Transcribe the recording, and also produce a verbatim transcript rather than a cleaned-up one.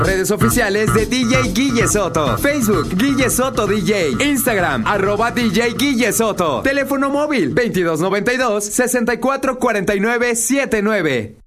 Redes oficiales de D J Guille Soto. Facebook, Guille Soto D J. Instagram, arroba D J Guille Soto. Teléfono móvil, veintidós noventa y dos, sesenta y cuatro cuarenta y nueve setenta y nueve.